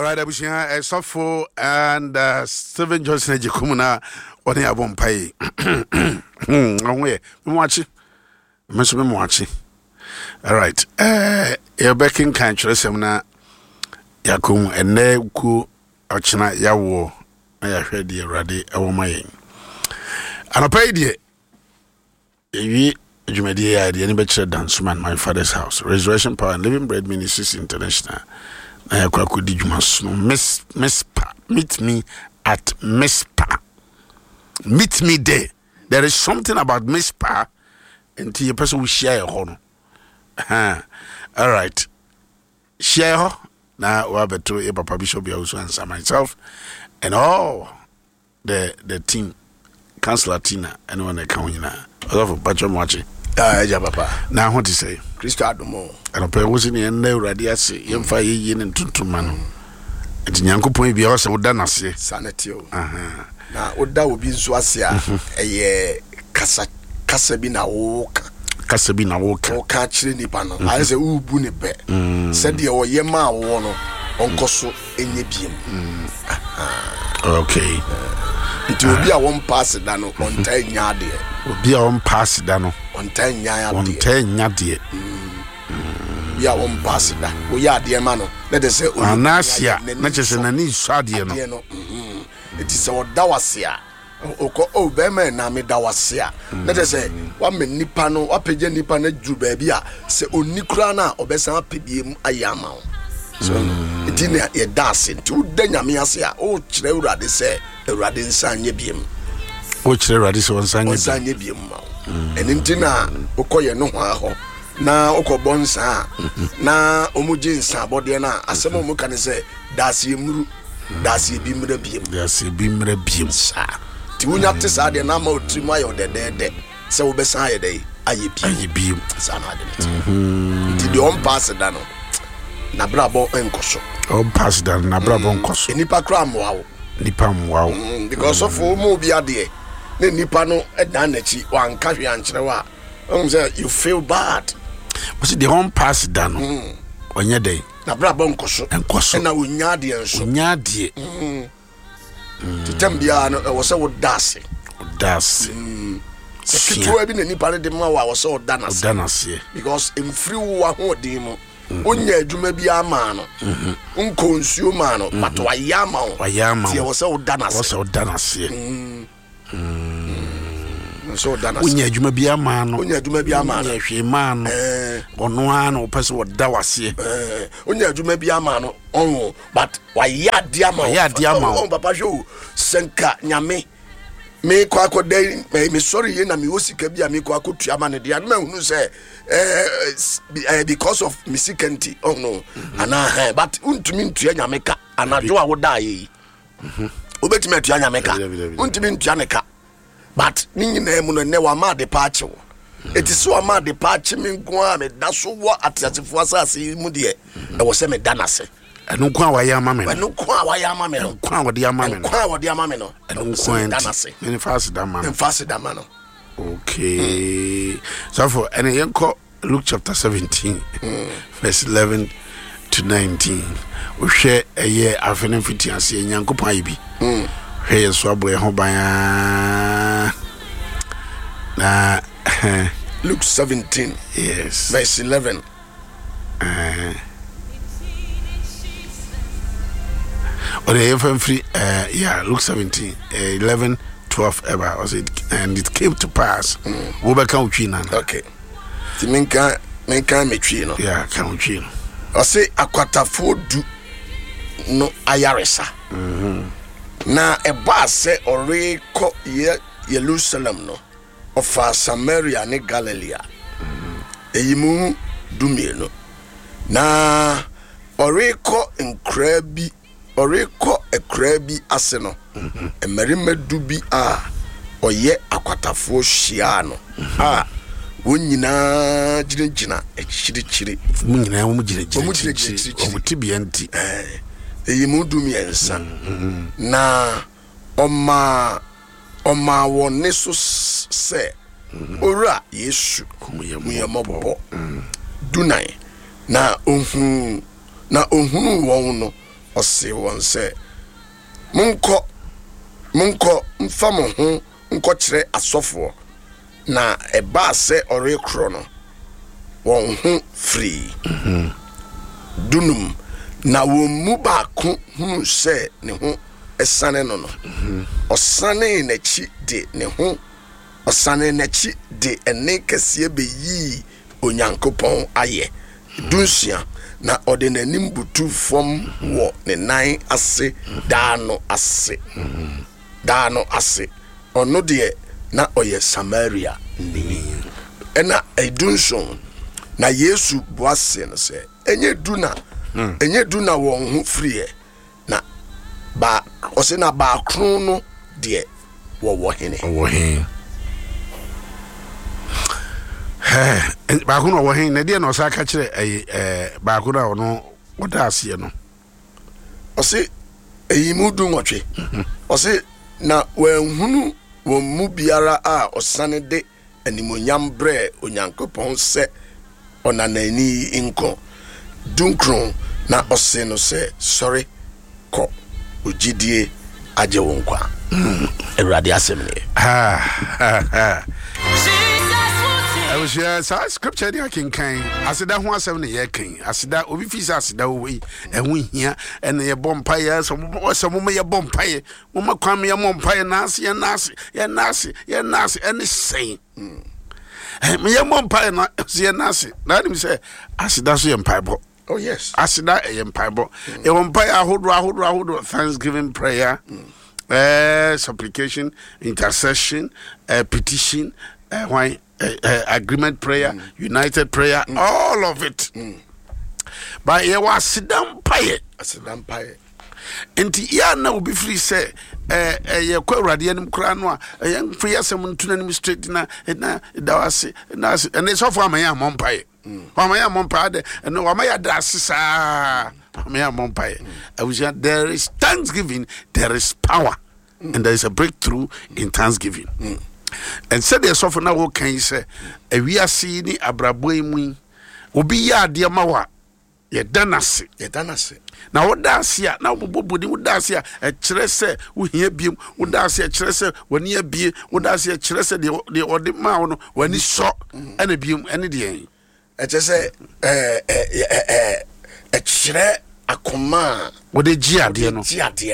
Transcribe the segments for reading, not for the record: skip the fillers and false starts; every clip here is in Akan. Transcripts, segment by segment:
Alright, Abushia, Sofo and Steven Johnson Ejikumuna on the album pay. Away, watching. Must be watching. Alright, you're back in country, Semna Yakum and Neku Ochina Yawo. I heard the ready over my and I paid it. You made the idea, any better dance man, my father's house. Resurrection Power and Living Bread Ministries International. I could do Mispa. Meet me at Mispa. Meet me there. There is something about Mispa until your person will share a honor. All right. Share now we have to Papa Bishop also answer myself and all the team, Councilor Tina, anyone that come in. I love Patrick watching. Papa. Now what to say? Christo Adomo. And I was in the end already. I say, young fire yin and tuntuman. And Yankupon be also done. I say, Sanatio. Now, what that would be Swasia, a Casabina walk. Casabina walk. Or catch any panel. I say, who bunny bet. Said the old Yema Wono on Cosso in the beam. Okay. It will be a one pass it down on 10 yards. Will be on pass it down on 10 yards. On 10 yards. We are one pass it down. We are dear man. Let us say, Nasia, not just in a niche sadiano. It is our Dawasia. Oh, Beman, Nami Dawasia. Let us say, 1 minute Nipano, or Pigeon Nipana Jubebia, say, O Nikrana, or Bessa Pibim Ayama. So, it didn't a dancing to Denamiasia, oh, Chreura, they say, a radin san yebium. Which the radis san yebium. And in Tina, Okoya no ho. Na Okobonsa, na Omujinsa, Bodiana, as some of can say, Dasi Muru, Dasi Bimre Bim, Dasi Bimre Bim, sir. Tiuna Tessa, the Namo Trimayo, the dead, so beside day, I beam, San Adam. Did you pass it down? Nabrabo enkoso. Oh, pass down Nabrabo enkoso. Nipa kram wow. Nipam wow. Because of mo bi ade. Ne nipa no edan nachi wan kahwe ancherewa. Say you feel bad. Was it the home pass down? Onye day. Nabrabo enkoso. Enkoso. Na wonya de enso. Wonya de. Titambia no wo se wo dase. Dase. Kitu ebi ne nipa ne de ma wa wo se wo danase. Danase. Because in free wo ho de mo. Onya adwuma bi ama no nkonsuo ma no but wayama tie wo se wodanase so danase onya adwuma bi ama no hwe ma no ono an opese woda wase onya adwuma bi ama no on but wayade ama papa show senka nyame me kwa kodai me sorry ye na me wosika bia me kwa kotua ma ne dia na hunu say because of misikenti oh no ana but untumi ntua nyameka anajo a woda yi obetumi atua nyameka untumi ntua neka but ninyi na mu no ne wa ma de paache wo etiso ma de paache me nko a me da so wo atiasefo asase mu de e wo se me danase enu kwa wayama me enu kwa wayama me no kwa wodi ama me no kwa wodi ama me no enu kwa danase me fast da man okay so for any yanko Luke chapter 17 verse 11 to 19 we share a year after fitiansi nyankopon ayi hey so aboy ho ban na Luke 17 yes verse 11 or the free Luke 17 11 12 ever was it, and it came to pass wo be kan utwi na okay ti menka metwi no yeah kan utwi no o say akwatafo du no ayaresa na eba se ore ko Jerusalem no ofa Samaria ne Galilee eyimu dumie no na ore ko ekra bi ase no emerima du bi a oye akwatafo hia no wonyina girigina ekirikiri munyina wo girigiri omutibianti eyimu dumie ensa na oma wone so se ora Yesu muyamabo dunai na ohunu won no ɔse wɔn sɛ monkɔ mfa mo ho nkɔkyerɛ asɔfoɔ na ɛbaa sɛ ɔrekorɔ no wɔn ho firi dunum na wɔn mu baako hunu sɛ ne ho ɛsane no ɔsane n'akyi de ne ho ɔsane n'akyi de ɛne kɛseɛ bɛyii Onyankopɔn ayɛ dunsia na ɔde n'anim butu fam wɔ ne nan ase daa no ase ɔno deɛ na ɔyɛ Samaria ni ɛna edunson na Yesu boase no sɛ enye du na wɔn ho friɛ na ba ɔse na ba kron no deɛ wɔwɔ hene baako no wɔ hen na deɛ na ɔsa ka kyerɛ baako no ɔno wɔda aseɛ no ɔse eyi mu du nwɔtwe ɔse na wɔnhunu wɔn mu biara a ɔsane de animonyam brɛ Onyankopɔn sɛ ɔnanani nkɔ dunkron na ɔse no sɛ sɔre kɔ ogyidie agye wo nkwa Awurade asɛm ne I was scripture I can asida ho asɛm ne yɛ kan asida obi fi sɛ asida wo yi ɛho hia ɛne yɛ bompaye so mo yɛ bompaye mo ma kwan me yɛ bompaye naase ɛne sɛn me yɛ bompaye na yɛ naase na nim sɛ asida so yɛ mpaebɔ. Oh yes, asida yɛ mpaebɔ yɛ bompaye ahodo thanksgiving prayer supplication intercession petition why agreement prayer, united prayer, all of it. But you was sidam paye. Enti ya na obi free say ye kwa awurade anim kra no a ye free asem ntuna nim straight na dawase na and it's off am ya mompaye. Am ya mompaye de no am ya dase sa am ya mompaye. There is thanksgiving, there is power, and there is a breakthrough in thanksgiving. And said the softer now can say a we are seeing abraboy obi ya dear mawa ye danase now what does ya now bobodi would das ya a chrese who hear beam would das ya chrese when ye be would das ya chrese the or the mount when he saw any beam any day I just say a chere a command what a gia no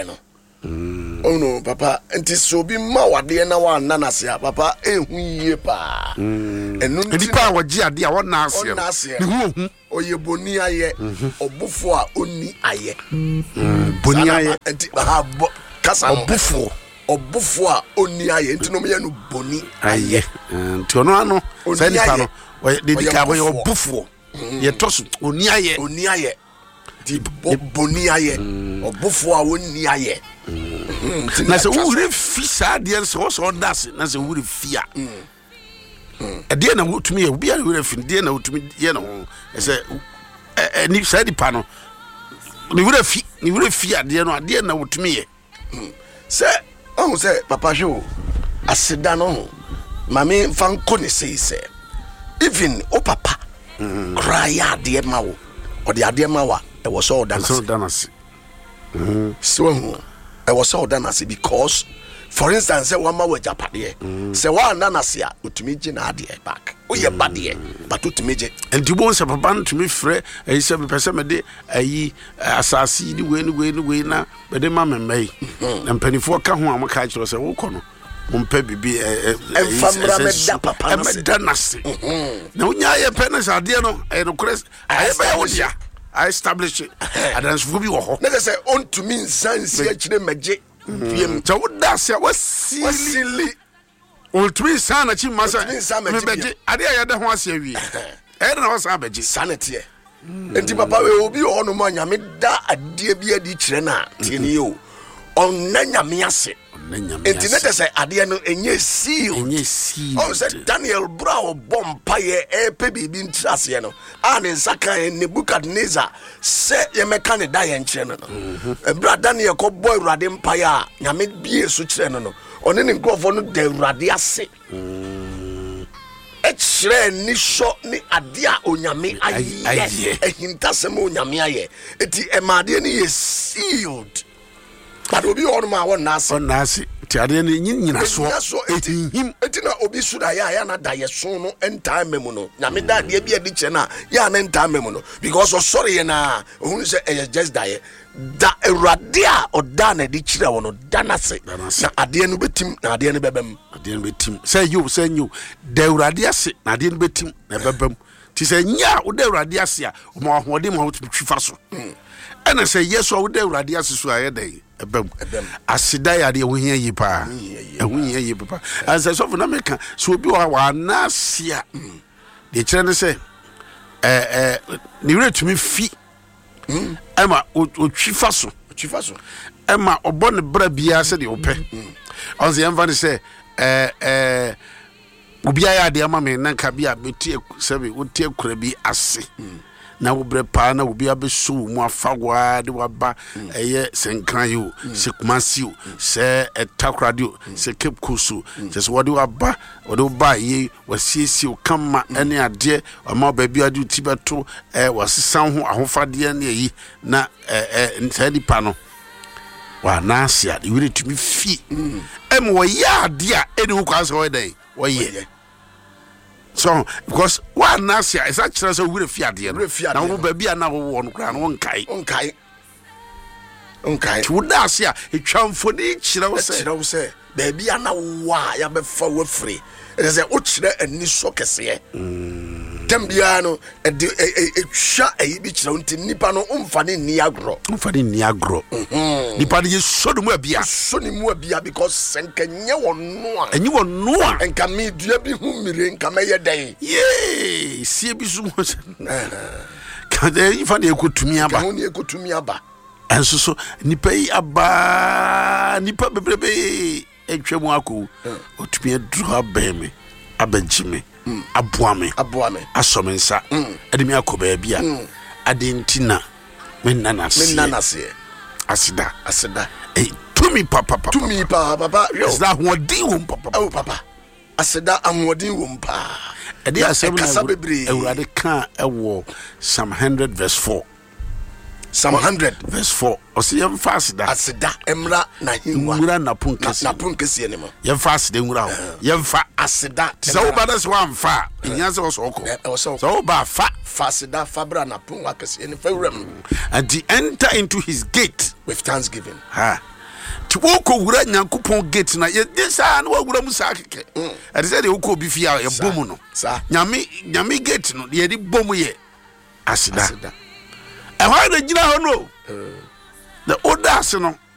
oh no papa enti so bi ma wade na wa nanasia papa ehu yie pa enu nti pa waji ade a wona asia ne hu oyeboni aye obufo a oni aye boni aye enti ha kasa obufo a oni aye enti no me no boni aye nti ono ano sai ni pa no de dika wo obufo ye toso oni aye di boni aye obufo a oni aye na se wuri fi sa de so das na se wuri fia de na wutumi e obi a wuri fi de na wutumi ye na ho se ni sa di pa no ni wuri fi ade no ade na wutumi ye se on se papa jo asida no mame fanko ne se even o papa cry ade ma wo o de ade ma wa e wo so danasi so I was so done as because, for instance, one more Japade, say one nanasia, Utumiji Nadia back. Oh, your body, but Utumiji. And you won't have a band to me, Frey, a 7% a ye assassin, the winner, but the mamma may. And Penny for Kahuma catch was a wokono. Pebby be a papa, danasi. No, ya penance are dear no, and of course, I establish it. I dance for you. Let say on to me, sans actually magic. So what does ya was silly? All to me, son, a chim massa, I didn't want to see. I don't know what's sanity. And Papa will be on money. I made that a dear beer dichena, you on Nanya Miase. Internet say adiano enye seal. Oh said Daniel Brow bompaye pebi bin trase no. Ane saka Nebukadnezar say ye mekane da ye nkyere no. Bra Daniel ko boy Awurade mpaye a nyame bie so kyere no. One ne nkrofo no da Awurade ase. kyerɛ ni so ni ade a onyame ayɛ ehintasɛm onyame ayɛ eti ɛmaade ni yɛ sealed but obi ɔno ma wɔn nase ti ade ni nyina so ehim eti na obi su da ya na da yɛ so no enta memu no nyame da ade bi adi kyɛ na ya na enta memu no because sorry yɛ na ohun sɛ ɛyɛ just da yɛ da Awurade a ɔda na de kyerɛ wɔn no da na se na ade no betim na ade no bɛbɛm sɛ you da Awurade ase na ade no betim na bɛbɛm ti sɛ nya wo da Awurade ase a ɔma ahoɔden ma wo twifa so ɛna sɛ yesu a wo da Awurade ase so ayɛ dɛ ɛbɛm aseda yɛ ade ho hia yi paa ɛho hia yi paa ansa sɔfo na meka so obi wa na ase a de kyerɛ ne sɛ ne wura tumi fi Emma otwifa so Emma obɔ ne bra bia sɛ de opɛ on se yɛmfa ne sɛ obi ayɛ ade ama me na nka bia betie sɛbe wotie kura bi ase na wo bre pa na obi abeso mu afagwa de waba ɛyɛ senkran yo se kumasi yo se etakradio se Cape Coast se wode waba wode ba yi wasiesi o kama ɛne ade ama ba bia de tibeto wasesan ho ahofade ne yi na ntadi pa no wa na asia de wire tumi fi wo ya ade a ɛne ho kwa sɛ wo dai wo ye so because one nasia is actually so we fiade na wo ba bia na wo no kra no nkai to dasia etwamfo ni kyerɛ wo sɛ ba bia na wo a ya befa wo free ɛsɛ o kyerɛ ani so kɛse tambia no etwa ayi bi kyerɛ nti nipa no umfa ne ni agro nipa de so do mu abia because senkenye wono a enyi wono a enka me dua bi hu mire nka meye dan ye sie bi so ka de ifa ne ekotumi aba enso so nipa yi aba nipa bebrebe etwa mu akọ otumi aduru abeme abagime aboame asome nsa ademi akoba bia adentina menanase asida tumi papa yo asida hoodin wo papa asida amodin wo mpa ade asem na Awurade ka ewo Psalm 100 verse 4 Psalm 100 verse 4 osi yem fasida asida emra na hinwa emra na punkesi ne mo yem fasida emra ho yem fa asida so wo bada so amfa nya se wo so ko so wo ba fa fasida fabra na punkwa kesi ne fa wuram and to enter into his gate with thanksgiving ti wo ko wura Nyankopon gate na ye sa na wo wura mu sa keke ade se de wo ko bi fia ye bomu no nyame gate no ye di bomu ye asida ehwa na gina ho no the odas no